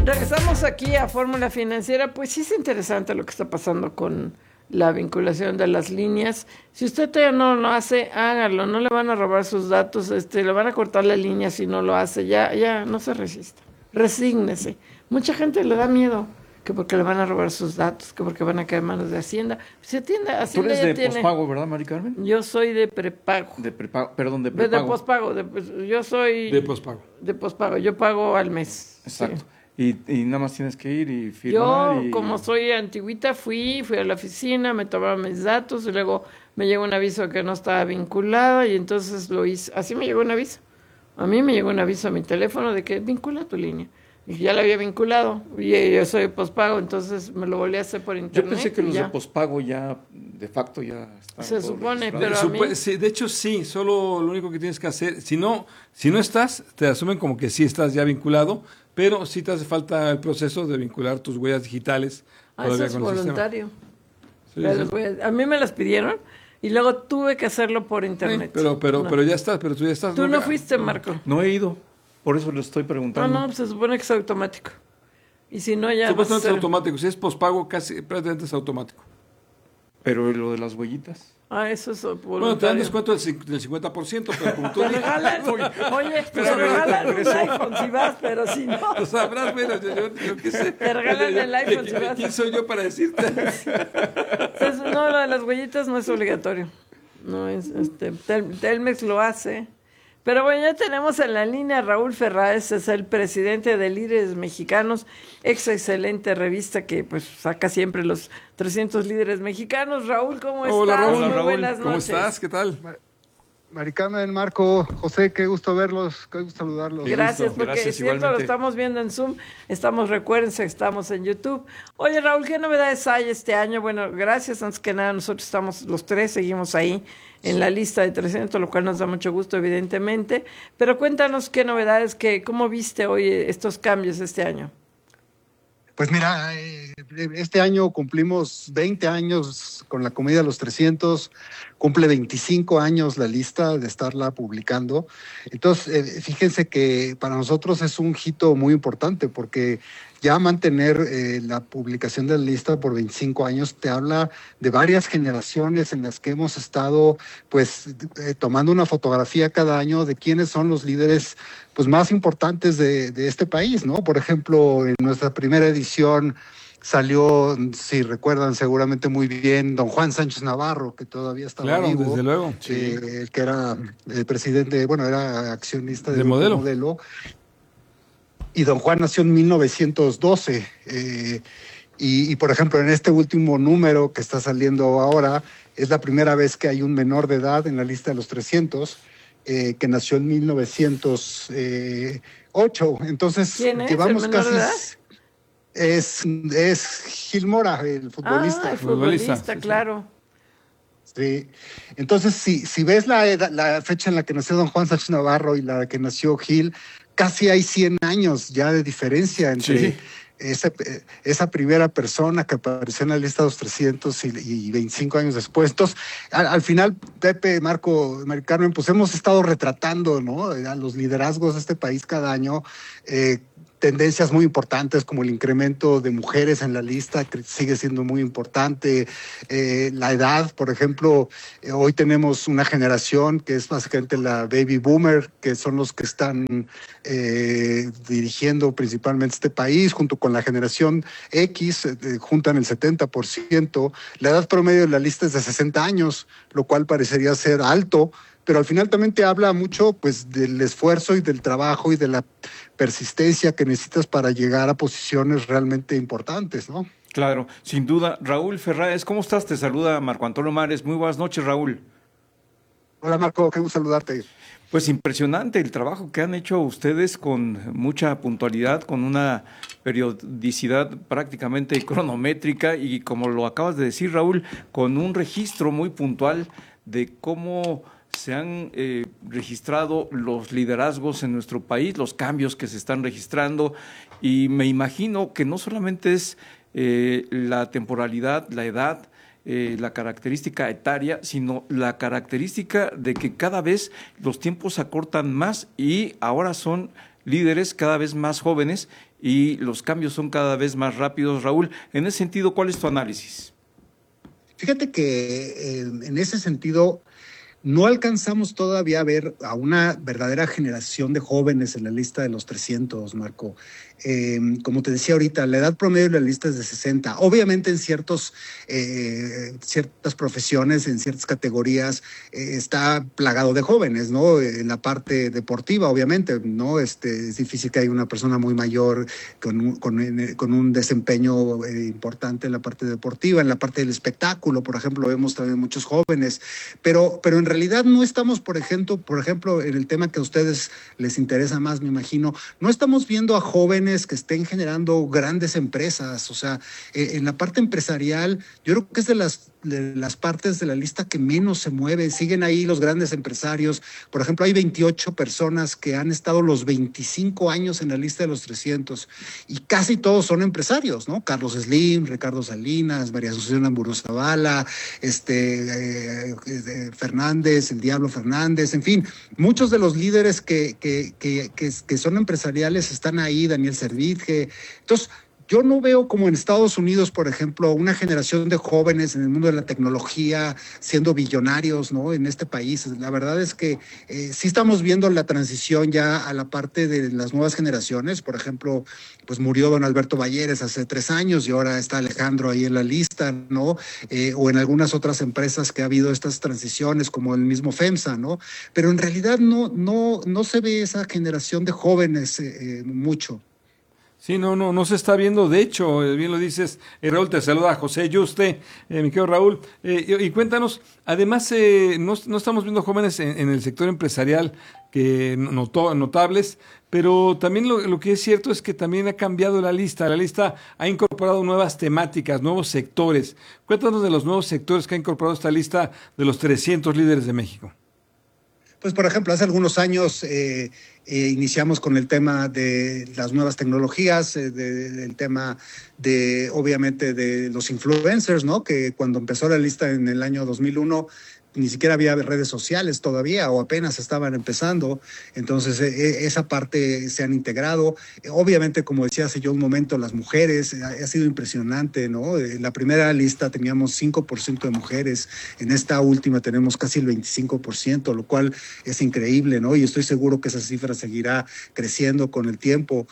Regresamos aquí a Fórmula Financiera. Pues sí es interesante lo que está pasando con la vinculación de las líneas. Si usted todavía no lo hace, hágalo. No le van a robar sus datos, le van a cortar la línea si no lo hace. Ya, no se resista. Resígnese. Mucha gente le da miedo, que porque le van a robar sus datos, que porque van a caer en manos de Hacienda. Si Hacienda Tú eres de pospago, ¿verdad, Mari Carmen? Yo soy de prepago. De prepago, perdón, de prepago. De pospago. Yo soy... De pospago. De pospago. Yo pago al mes. Exacto. Sí. Y nada más tienes que ir y firmar. Yo, como soy antigüita, fui a la oficina, me tomaron mis datos y luego me llegó un aviso que no estaba vinculada y entonces lo hice. Así me llegó un aviso. A mí me llegó un aviso a mi teléfono de que vincula tu línea. Y ya la había vinculado. Y yo soy pospago, entonces me lo volví a hacer por internet. Yo pensé que los de pospago ya, de facto, ya están. Se supone, pero a mí... Sí, de hecho, sí. Solo lo único que tienes que hacer, si no estás, te asumen como que sí estás ya vinculado, pero sí te hace falta el proceso de vincular tus huellas digitales. Eso es voluntario. Sí, sí. A mí me las pidieron y luego tuve que hacerlo por internet. Sí, pero ya estás, pero tú ya estás. Tú no fuiste, Marco. No he ido, por eso lo estoy preguntando. No, pues se supone que es automático. Y si no, ya... Supuestamente es automático. Si es pospago, casi prácticamente es automático. Pero lo de las huellitas. Eso es voluntario. Bueno, te dan descuento del 50%, pero como tú Te dices... regalan, oye, te regalan un iPhone si vas, pero si no... Lo sabrás, bueno, yo qué sé. Te regalan el iPhone si vas. ¿Quién soy yo para decirte? Entonces, no, lo de las huellitas no es obligatorio. No es, Telmex lo hace. Pero bueno, ya tenemos en la línea a Raúl Ferráez, es el presidente de Líderes Mexicanos, excelente revista que pues saca siempre los 300 líderes mexicanos. Raúl, ¿cómo estás? Hola, Raúl. Muy buenas noches. ¿Cómo estás? ¿Qué tal? Mari Carmen, Marco, José, qué gusto verlos, qué gusto saludarlos. Gracias, porque Gracias, siempre lo igualmente. estamos viendo en Zoom, recuérdense, estamos en YouTube. Oye, Raúl, ¿qué novedades hay este año? Bueno, gracias, antes que nada, nosotros estamos los tres, seguimos ahí en la lista de 300, lo cual nos da mucho gusto, evidentemente, pero cuéntanos qué novedades, cómo viste hoy estos cambios este año. Pues mira, este año cumplimos 20 años con la Comida de los 300, cumple 25 años la lista de estarla publicando. Entonces, fíjense que para nosotros es un hito muy importante porque ya mantener la publicación de la lista por 25 años te habla de varias generaciones en las que hemos estado pues tomando una fotografía cada año de quiénes son los líderes pues más importantes de este país, ¿no? Por ejemplo, en nuestra primera edición salió, si recuerdan seguramente muy bien, don Juan Sánchez Navarro, que todavía estaba vivo. Claro, desde luego. Que era el presidente, bueno, era accionista de Modelo. Y don Juan nació en 1912. Y, por ejemplo, en este último número que está saliendo ahora, es la primera vez que hay un menor de edad en la lista de los 300, que nació en 1908. Entonces, ¿quién es llevamos el menor casi... de edad? Es Gil Mora, el futbolista. El futbolista, claro. Sí. Entonces, si ves la fecha en la que nació don Juan Sánchez Navarro y la que nació Gil, casi hay 100 años ya de diferencia entre esa primera persona que apareció en la lista de los 300 y 25 años después. Entonces, al final, Pepe, Marco, Mari Carmen, pues hemos estado retratando, ¿no?, a los liderazgos de este país cada año, tendencias muy importantes como el incremento de mujeres en la lista, que sigue siendo muy importante. La edad, por ejemplo, hoy tenemos una generación que es básicamente la baby boomer, que son los que están dirigiendo principalmente este país, junto con la generación X, juntan el 70%. La edad promedio de la lista es de 60 años, lo cual parecería ser alto, pero al final también te habla mucho pues del esfuerzo y del trabajo y de la persistencia que necesitas para llegar a posiciones realmente importantes, ¿no? Claro, sin duda. Raúl Ferráez, ¿cómo estás? Te saluda Marco Antonio Mares. Muy buenas noches, Raúl. Hola, Marco, qué gusto saludarte. Pues impresionante el trabajo que han hecho ustedes con mucha puntualidad, con una periodicidad prácticamente cronométrica y, como lo acabas de decir, Raúl, con un registro muy puntual de cómo se han registrado los liderazgos en nuestro país, los cambios que se están registrando, y me imagino que no solamente es la temporalidad, la edad, la característica etaria, sino la característica de que cada vez los tiempos se acortan más y ahora son líderes cada vez más jóvenes y los cambios son cada vez más rápidos. Raúl, en ese sentido, ¿cuál es tu análisis? Fíjate que en ese sentido no alcanzamos todavía a ver a una verdadera generación de jóvenes en la lista de los 300, Marco. Como te decía ahorita, la edad promedio de la lista es de 60. Obviamente en ciertas profesiones, en ciertas categorías, está plagado de jóvenes, ¿no? En la parte deportiva, obviamente, ¿no? Es difícil que haya una persona muy mayor con un desempeño importante en la parte deportiva. En la parte del espectáculo, por ejemplo, vemos también muchos jóvenes, pero en realidad no estamos, por ejemplo, en el tema que a ustedes les interesa más, me imagino, no estamos viendo a jóvenes que estén generando grandes empresas. O sea, en la parte empresarial, yo creo que es de las partes de la lista que menos se mueve. Siguen ahí los grandes empresarios. Por ejemplo, hay 28 personas que han estado los 25 años en la lista de los 300 y casi todos son empresarios, ¿no? Carlos Slim, Ricardo Salinas, María Asunción Ambrosio Zavala, Fernández, el Diablo Fernández, en fin, muchos de los líderes que son empresariales están ahí, Daniel Servitje. Entonces, yo no veo como en Estados Unidos, por ejemplo, una generación de jóvenes en el mundo de la tecnología siendo billonarios, ¿no? En este país. La verdad es que sí estamos viendo la transición ya a la parte de las nuevas generaciones. Por ejemplo, pues murió don Alberto Balleres hace 3 años y ahora está Alejandro ahí en la lista, ¿no? O en algunas otras empresas que ha habido estas transiciones, como el mismo FEMSA, ¿no? Pero en realidad no se ve esa generación de jóvenes mucho. Sí, no se está viendo. De hecho, bien lo dices, Raúl, te saluda José Yuste, mi querido Raúl, y cuéntanos, además, no estamos viendo jóvenes en el sector empresarial que notables, pero también lo que es cierto es que también ha cambiado la lista ha incorporado nuevas temáticas, nuevos sectores. Cuéntanos de los nuevos sectores que ha incorporado esta lista de los 300 líderes de México. Pues, por ejemplo, hace algunos años iniciamos con el tema de las nuevas tecnologías, del tema de, obviamente, de los influencers, ¿no? Que cuando empezó la lista en el año 2001, ni siquiera había redes sociales todavía o apenas estaban empezando. Entonces, esa parte se han integrado. Obviamente, como decía hace yo un momento, las mujeres, ha sido impresionante, ¿no? En la primera lista teníamos 5% de mujeres, en esta última tenemos casi el 25%, lo cual es increíble, ¿no? Y estoy seguro que esa cifra seguirá creciendo con el tiempo.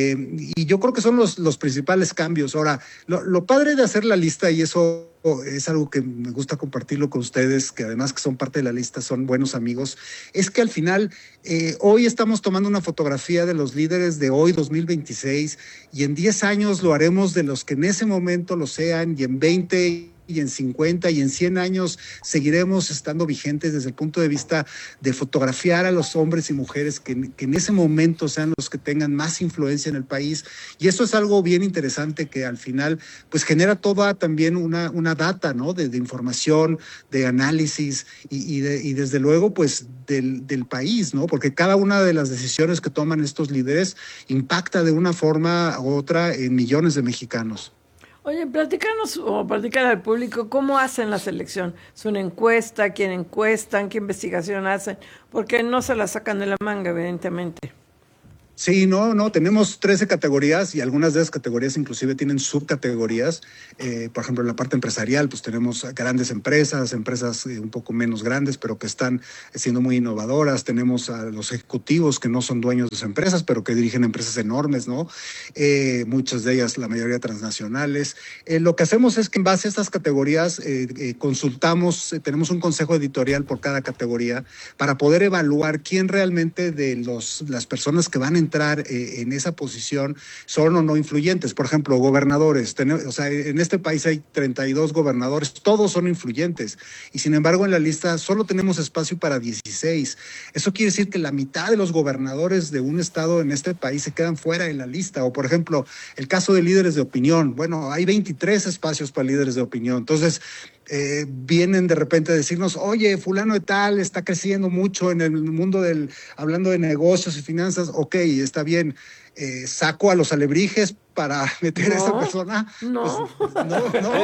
Y yo creo que son los principales cambios. Ahora, lo padre de hacer la lista, y eso es algo que me gusta compartirlo con ustedes, que además que son parte de la lista, son buenos amigos, es que al final hoy estamos tomando una fotografía de los líderes de hoy, 2026, y en 10 años lo haremos de los que en ese momento lo sean, y en 20 y en 50 y en 100 años seguiremos estando vigentes desde el punto de vista de fotografiar a los hombres y mujeres que en ese momento sean los que tengan más influencia en el país. Y eso es algo bien interesante que al final pues genera toda también una data, ¿no? de información, de análisis y desde luego pues del país, ¿no? Porque cada una de las decisiones que toman estos líderes impacta de una forma u otra en millones de mexicanos. Oye, platícanos o platicar al público cómo hacen la selección. ¿Es una encuesta? ¿Quién encuestan? ¿Qué investigación hacen? Porque no se la sacan de la manga, evidentemente. Sí, no, tenemos 13 categorías y algunas de esas categorías inclusive tienen subcategorías. Por ejemplo, en la parte empresarial, pues tenemos grandes empresas un poco menos grandes, pero que están siendo muy innovadoras. Tenemos a los ejecutivos que no son dueños de sus empresas, pero que dirigen empresas enormes, ¿no? Muchas de ellas, la mayoría transnacionales. Lo que hacemos es que en base a estas categorías consultamos, tenemos un consejo editorial por cada categoría para poder evaluar quién realmente de las personas que van a entrar en esa posición son o no influyentes. Por ejemplo, gobernadores. O sea, en este país hay 32 gobernadores, todos son influyentes. Y sin embargo, en la lista solo tenemos espacio para 16. Eso quiere decir que la mitad de los gobernadores de un estado en este país se quedan fuera de la lista. O, por ejemplo, el caso de líderes de opinión. Bueno, hay 23 espacios para líderes de opinión. Entonces, vienen de repente a decirnos, oye, fulano de tal está creciendo mucho en el mundo hablando de negocios y finanzas. Ok, está bien, saco a los alebrijes para meter a esa persona. No. Pues, no.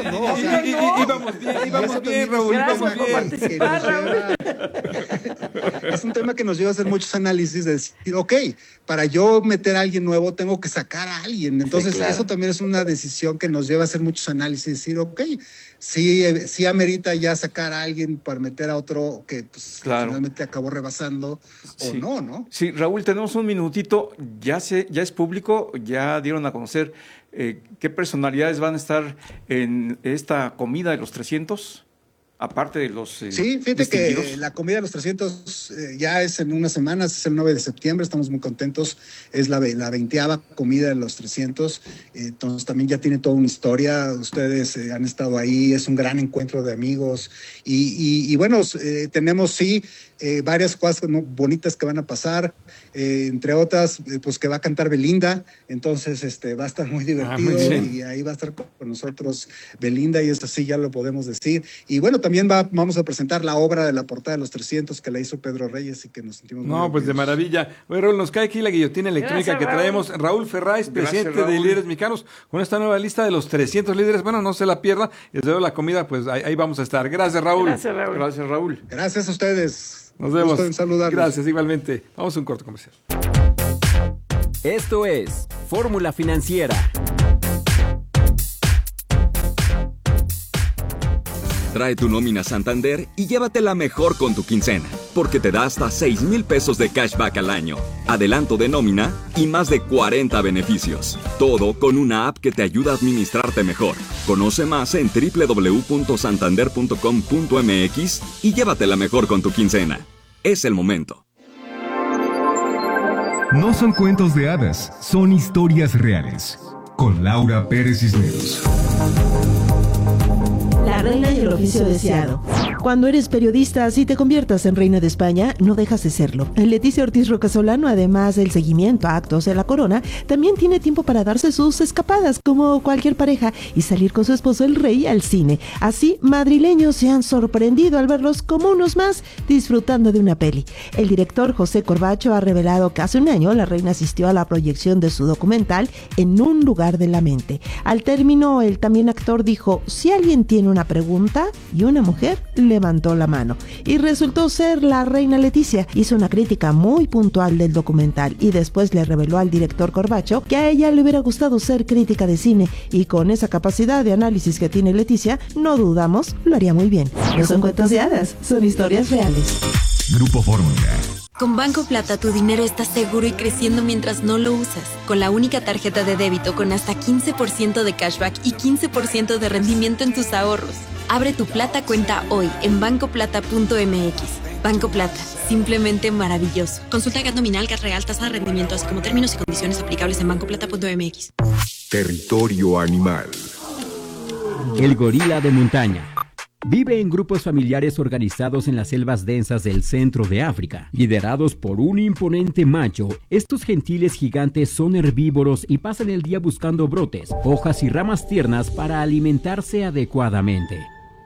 Íbamos bien, Raúl. Gracias por participar, Raúl. Es un tema que nos lleva a hacer muchos análisis de decir, ok, para yo meter a alguien nuevo tengo que sacar a alguien. Entonces, claro. Eso también es una decisión que nos lleva a hacer muchos análisis y decir, ok, sí amerita ya sacar a alguien para meter a otro que pues, finalmente acabó rebasando o no. Sí, Raúl, tenemos un minutito. Ya es público, ya dieron a conocer qué personalidades van a estar en esta comida de los 300. Aparte de los sí, fíjate que la comida de los 300 ya es en unas semanas, es el 9 de septiembre, estamos muy contentos, es la 20ª comida de los 300, entonces también ya tiene toda una historia, ustedes han estado ahí, es un gran encuentro de amigos y bueno, tenemos varias cosas bonitas que van a pasar, entre otras, pues que va a cantar Belinda, entonces va a estar muy divertido y ahí va a estar con nosotros Belinda y eso sí ya lo podemos decir. Y bueno, también vamos a presentar la obra de la portada de los 300 que la hizo Pedro Reyes y que nos sentimos muy pues de maravilla. Oye, Raúl, nos cae aquí la guillotina electrónica que traemos. Raúl Ferráez, presidente de Líderes Mexicanos, con esta nueva lista de los 300 líderes. Bueno, no se la pierda. Y desde luego la comida, pues ahí vamos a estar. Gracias, Raúl. Gracias, Raúl. Gracias a ustedes. Nos vemos. Gusto en saludarlos. Gracias, igualmente. Vamos a un corto comercial. Esto es Fórmula Financiera. Trae tu nómina Santander y llévatela mejor con tu quincena, porque te da hasta 6,000 pesos de cashback al año, adelanto de nómina y más de 40 beneficios. Todo con una app que te ayuda a administrarte mejor. Conoce más en www.santander.com.mx y llévatela mejor con tu quincena. Es el momento. No son cuentos de hadas, son historias reales. Con Laura Pérez Cisneros. La reina y el oficio deseado. Cuando eres periodista, si te conviertas en reina de España, no dejas de serlo. Leticia Ortiz Rocasolano, además del seguimiento a actos de la corona, también tiene tiempo para darse sus escapadas, como cualquier pareja, y salir con su esposo el rey al cine. Así, madrileños se han sorprendido al verlos como unos más, disfrutando de una peli. El director José Corbacho ha revelado que hace un año la reina asistió a la proyección de su documental En un lugar de la mente. Al término, el también actor dijo, si alguien tiene una pregunta, y una mujer levantó la mano. Y resultó ser la reina Leticia. Hizo una crítica muy puntual del documental y después le reveló al director Corbacho que a ella le hubiera gustado ser crítica de cine y con esa capacidad de análisis que tiene Leticia, no dudamos, lo haría muy bien. No son cuentos de hadas, son historias reales. Grupo Fórmula. Con Banco Plata tu dinero está seguro y creciendo mientras no lo usas. Con la única tarjeta de débito con hasta 15% de cashback y 15% de rendimiento en tus ahorros. Abre tu Plata cuenta hoy en bancoplata.mx. Banco Plata, simplemente maravilloso. Consulta GAT nominal, GAT real, tasa de rendimiento, así como términos y condiciones aplicables en bancoplata.mx. Territorio animal. El gorila de montaña. Vive en grupos familiares organizados en las selvas densas del centro de África, liderados por un imponente macho. Estos gentiles gigantes son herbívoros y pasan el día buscando brotes, hojas y ramas tiernas para alimentarse adecuadamente.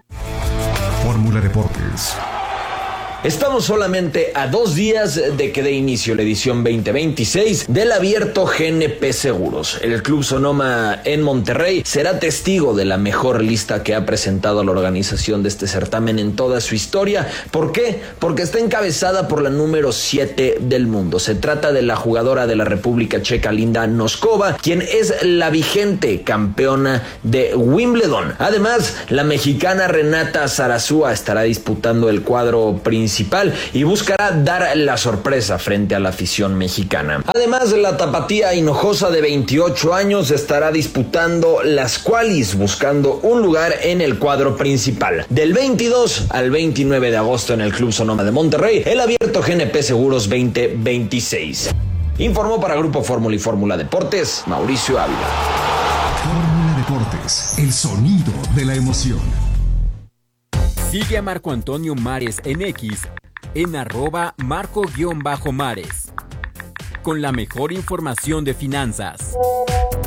Fórmula Deportes. Estamos solamente a 2 días de que dé inicio la edición 2026 del Abierto GNP Seguros. El Club Sonoma en Monterrey será testigo de la mejor lista que ha presentado la organización de este certamen en toda su historia. ¿Por qué? Porque está encabezada por la número 7 del mundo. Se trata de la jugadora de la República Checa, Linda Noskova, quien es la vigente campeona de Wimbledon. Además, la mexicana Renata Zarazúa estará disputando el cuadro principal y buscará dar la sorpresa frente a la afición mexicana. Además, la tapatía Hinojosa de 28 años estará disputando las qualis, buscando un lugar en el cuadro principal. Del 22 al 29 de agosto en el Club Sonoma de Monterrey, el Abierto GNP Seguros 2026. Informó para Grupo Fórmula y Fórmula Deportes, Mauricio Ávila. Fórmula Deportes, el sonido de la emoción. Sigue a Marco Antonio Mares en X, en @Marco_Mares. Con la mejor información de finanzas.